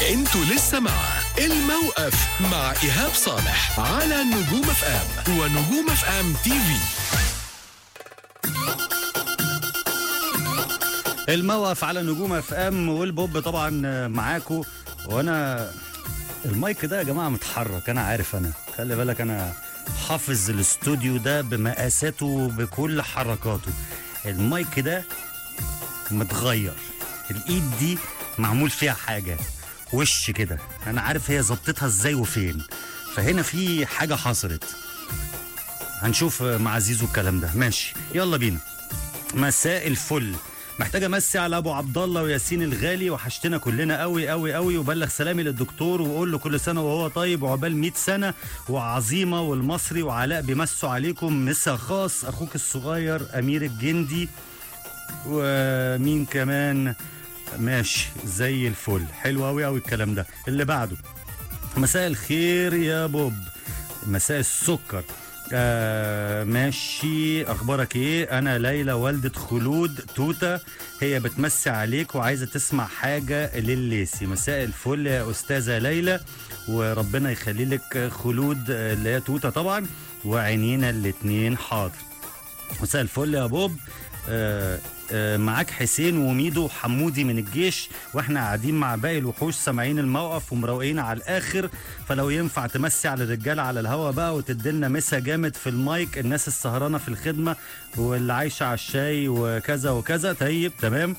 انتوا لسه مع الموقف مع إيهاب صالح على نجوم اف ام ونجوم اف ام تي في. الموقف على نجوم اف ام والبوب طبعا معاكو. وانا المايك ده يا جماعه متحرك، انا عارف، انا خلي بالك انا حافظ الاستوديو ده بمقاساته بكل حركاته. المايك ده متغير، الايد دي معمول فيها حاجه وش كده، انا عارف هي ظبطتها ازاي وفين، فهنا في حاجه حصلت. هنشوف مع زيزو الكلام ده. ماشي يلا بينا. مساء الفل، محتاج امسي على ابو عبد الله وياسين الغالي، وحشتنا كلنا قوي قوي قوي، وبلغ سلامي للدكتور وقول له كل سنه وهو طيب وعقبال 100 سنه وعظيمه. والمصري وعلاء بيمسوا عليكم مسا خاص، اخوك الصغير امير الجندي. ومين كمان؟ ماشي زي الفل، حلو قوي قوي الكلام ده. اللي بعده، مساء الخير يا بوب، مساء السكر. ماشي، اخبارك ايه؟ انا ليلى والدة خلود توتة، هي بتمسي عليك وعايزه تسمع حاجه لليسي. مساء الفل يا استاذه ليلى، وربنا يخلي لك خلود اللي هي توتة طبعا، وعينينا الاتنين حاضر. مساء الفل يا بوب. معاك حسين وميدو وحمودي من الجيش، واحنا قاعدين مع باقي الوحوش سامعين الموقف ومروقين على الاخر، فلو ينفع تمسي على الرجاله على الهوا بقى وتديلنا مسا جامد في المايك، الناس السهرانه في الخدمه واللي عايشه على الشاي وكذا وكذا. طيب تمام.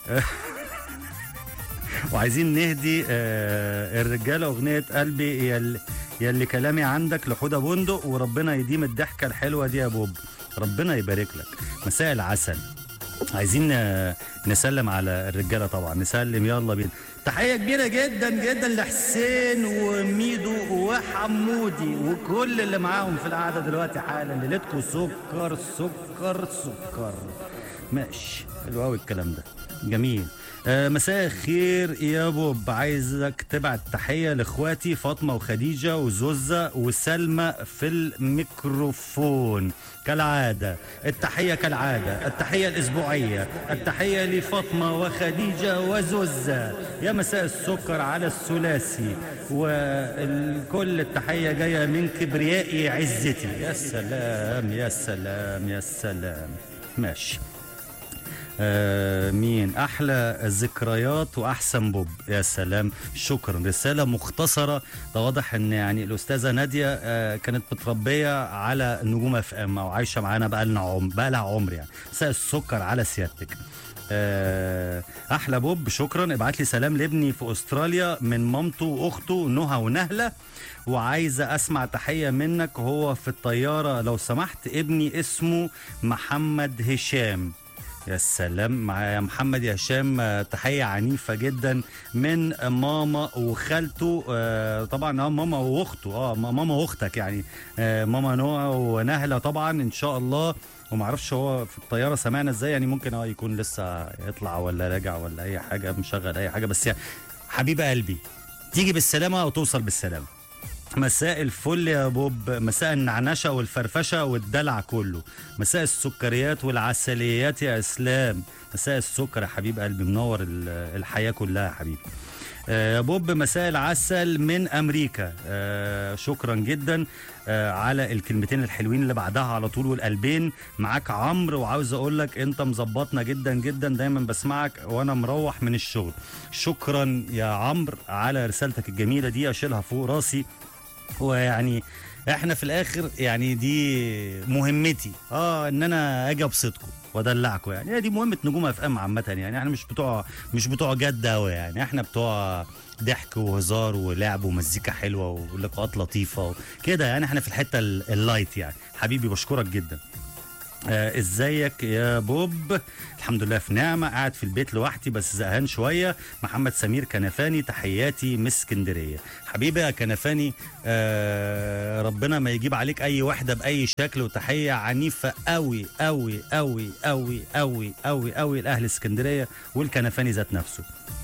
وعايزين نهدي الرجاله اغنيه قلبي يلي كلامي عندك لحوده بندق، وربنا يديم الضحكه الحلوه دي يا بوب، ربنا يبارك لك. مساء العسل، عايزين نسلم على الرجاله طبعا، نسلم يلا بينا. تحيه كبيره جدا جدا لحسين وميدو وحمودي وكل اللي معاهم في القعده دلوقتي حالا. ليلتكم سكر سكر سكر. ماشي، حلو قوي الكلام ده، جميل. مساء الخير يا بوب، عايزك تبعت تحيه لاخواتي فاطمه وخديجه وزوزه وسلمى في الميكروفون كالعاده. التحيه كالعاده، التحيه الاسبوعيه، التحيه لفاطمه وخديجه وزوزه. يا مساء السكر على الثلاثي، والكل التحيه جايه من كبريائي عزتي. يا سلام يا سلام يا سلام. ماشي. مين احلى ذكريات واحسن بوب؟ يا سلام، شكرا. رساله مختصره، ده واضح ان يعني الاستاذه ناديه كانت متربيه على نجوم اف ام او عايشه معانا بقى لها عمر يعني. مساء السكر على سيادتك. احلى بوب، شكرا. ابعت لي سلام لابني في استراليا من مامته واخته نهى ونهله، وعايزه اسمع تحيه منك وهو في الطياره لو سمحت. ابني اسمه محمد هشام. يا سلام، مع محمد يا هشام تحيه عنيفه جدا من ماما وخالته. طبعا ماما واخته، ماما واختك يعني، ماما نوع ونهله طبعا ان شاء الله. وما اعرفش هو في الطياره سمعنا ازاي يعني، ممكن يكون لسه يطلع ولا راجع ولا اي حاجه، مشغل اي حاجه، بس يعني حبيب قلبي تيجي بالسلامه وتوصل بالسلامه. مساء الفل يا بوب، مساء النعنشة والفرفشة والدلع كله، مساء السكريات والعسليات يا اسلام. مساء السكر يا حبيب قلبي، منور الحياة كلها يا حبيبي. يا بوب مساء العسل من امريكا. شكرا جدا على الكلمتين الحلوين اللي بعدها على طول والقلبين. معاك عمرو، وعاوز اقول لك انت مظبطنا جدا جدا، دايما بسمعك وانا مروح من الشغل. شكرا يا عمرو على رسالتك الجميلة دي، اشيلها فوق راسي. ويعني احنا في الاخر يعني دي مهمتي، ان انا اجي ابسطكم وادلعكم، يعني هي دي مهمه نجوم اف ام عامه. يعني احنا مش بتوع جد قوي، يعني احنا بتوع ضحك وهزار ولعب ومزيكا حلوه ولقاءات لطيفه كده، يعني احنا في الحته اللايت يعني. حبيبي بشكرك جدا. ازيك يا بوب؟ الحمد لله في نعمه، قاعد في البيت لوحدي بس زهقان شويه. محمد سمير كنفاني، تحياتي من اسكندريه. حبيبي يا كنفاني، ربنا ما يجيب عليك اي وحده باي شكل، وتحيه عنيفه قوي قوي قوي قوي قوي قوي قوي لاهل اسكندريه والكنفاني ذات نفسه.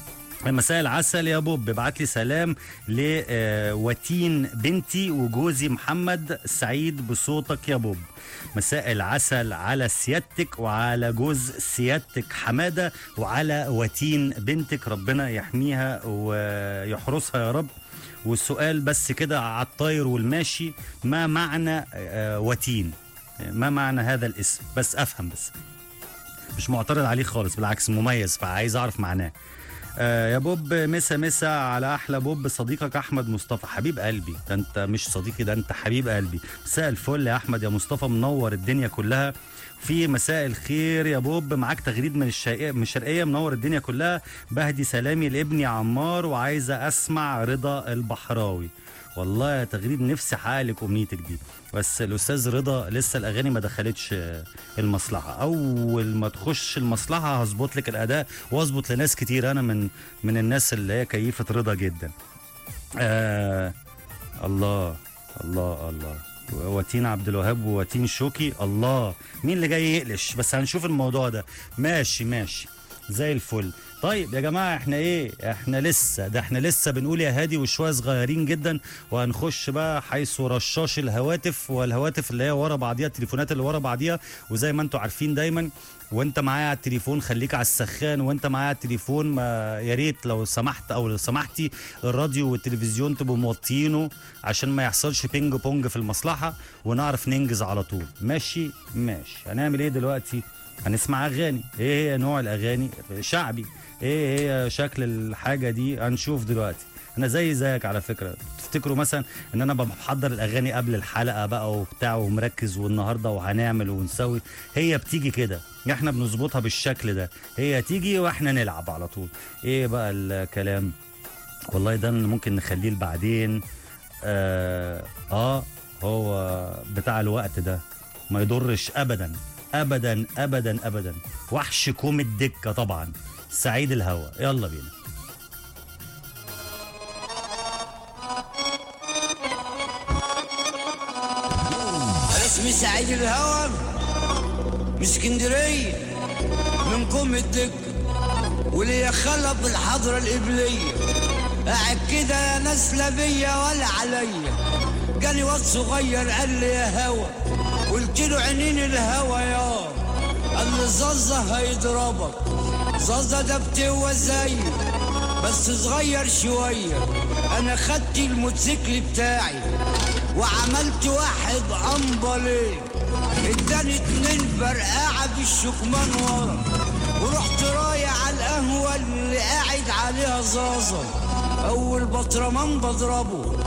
مساء العسل يا بوب، ابعت لي سلام لوتين بنتي وجوزي محمد، سعيد بصوتك يا بوب. مساء العسل على سيادتك وعلى جوز سيادتك حمادة وعلى وتين بنتك، ربنا يحميها ويحرسها يا رب. والسؤال بس كده على الطاير والماشي، ما معنى وتين؟ ما معنى هذا الاسم؟ بس افهم، بس مش معترض عليه خالص، بالعكس مميز، فعايز اعرف معناه. يا بوب مسا مسا على احلى بوب، صديقك احمد مصطفى. حبيب قلبي، ده انت مش صديقي، ده انت حبيب قلبي. مساء الفل يا احمد يا مصطفى، منور الدنيا كلها. في مساء الخير يا بوب، معاك تغريد من الشرقيه، منور الدنيا كلها. بهدي سلامي لابني عمار وعايزه اسمع رضا البحراوي. والله يا تغريد نفسي احقق لك امنيتك دي، بس الاستاذ رضا لسه الاغاني ما دخلتش المصلحه. اول ما تخش المصلحه هظبط لك الاداء واظبط لناس كتير. انا من الناس اللي هي كيفه رضا جدا. الله الله الله، وتين عبد الوهاب ووتين شوكي. الله، مين اللي جاي يقلش؟ بس هنشوف الموضوع ده. ماشي زي الفل. طيب يا جماعه، احنا لسه بنقول يا هادي وشويه صغيرين جدا، وهنخش بقى حيث رشاش الهواتف، والهواتف اللي هي ورا بعضيها، التليفونات اللي ورا بعضيها. وزي ما انتم عارفين دايما، وانت معايا على التليفون خليك على السخان، وانت معايا على التليفون ما يا ريت لو سمحت او لو سمحتي الراديو والتلفزيون تبقوا موطيينه عشان ما يحصلش بينج بونج في المصلحه ونعرف ننجز على طول. ماشي. هنعمل ايه دلوقتي؟ هنسمع اغاني. ايه هي نوع الاغاني؟ شعبي. ايه هي شكل الحاجه دي؟ هنشوف دلوقتي. انا زيك على فكره. تفتكروا مثلا ان انا بحضر الاغاني قبل الحلقه بقى وبتاع ومركز والنهارده وهنعمل ونسوي؟ هي بتيجي كده، احنا بنظبطها بالشكل ده، هي تيجي واحنا نلعب على طول. ايه بقى الكلام؟ والله ده ممكن نخليه لبعدين. هو بتاع الوقت ده ما يضرش ابدا ابدا ابدا ابدا. وحش كوم الدكه طبعا، سعيد الهوى. يلا بينا. انا اسمي سعيد الهوى، من اسكندريه، من كوم الدكه، وليا خلق بالحضره القبليه. قاعد كده يا ناس لا بيا ولا عليا. جاني واد صغير قال لي يا هوى، قلت له عينين الهوى يا، قال لي زازة هيضربك. زازة ده بتوه زيه بس صغير شوية. انا خدت الموتوسيكل بتاعي وعملت واحد امبلي، اداني 2 فرقعة بالشكمان ورا، ورحت رايح على القهوة اللي قاعد عليها زازة. اول بطرمان بضربه